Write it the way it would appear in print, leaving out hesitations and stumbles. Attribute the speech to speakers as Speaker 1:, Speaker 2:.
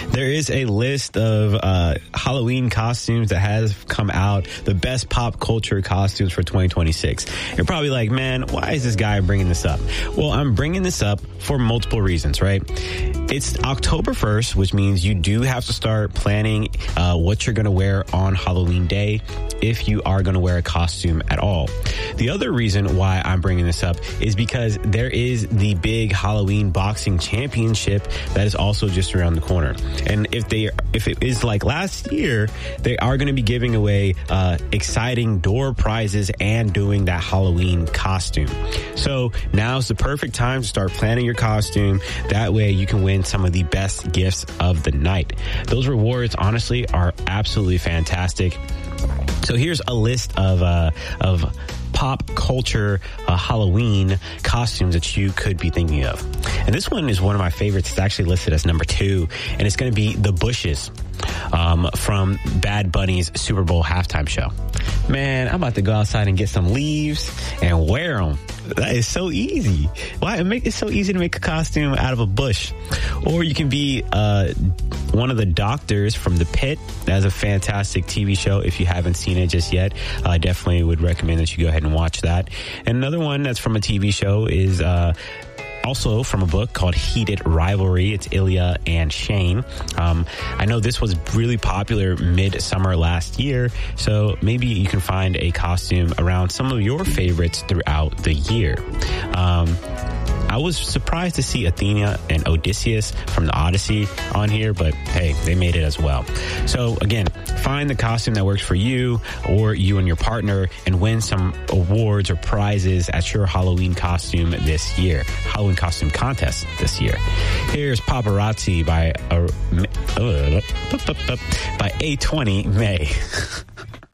Speaker 1: There is a list of Halloween costumes that has come out, the best pop culture costumes for 2026. You're probably like, man, why is this guy bringing this up? Well, I'm bringing this up for multiple reasons, right? It's October 1st, which means you do have to start planning what you're going to wear on Halloween Day if you are going to wear a costume at all. The other reason why I'm bringing this up is because there is the big Halloween boxing championship that is also just around the corner. And if it is like last year, they are going to be giving away exciting door prizes and doing that Halloween costume. So now's the perfect time to start planning your costume. That way you can win some of the best gifts of the night. Those rewards, honestly, are absolutely fantastic. So here's a list of pop culture Halloween costumes that you could be thinking of. And this one is one of my favorites. It's actually listed as number 2, and it's going to be the Bushes from Bad Bunny's Super Bowl halftime show. Man, I'm about to go outside and get some leaves and wear them. That is so easy. Why? It's so easy to make a costume out of a bush. Or you can be one of the doctors from The Pit. That's a fantastic TV show. If you haven't seen it just yet, I definitely would recommend that you go ahead and watch that. And another one that's from a TV show is also from a book called Heated Rivalry. It's Ilya and Shane. I know this was really popular mid-summer last year, so maybe you can find a costume around some of your favorites throughout the year. I was surprised to see Athena and Odysseus from the Odyssey on here, but hey, they made it as well. So again, find the costume that works for you or you and your partner and win some awards or prizes at your Halloween costume this year. Halloween costume contest this year. Here's Paparazzi by A20 May.